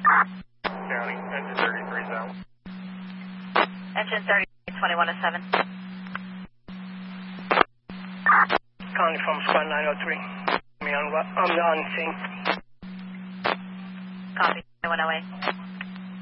County, engine 33 south. Engine 30, 2107. County from squad 903. I'm on scene. Copy, 108.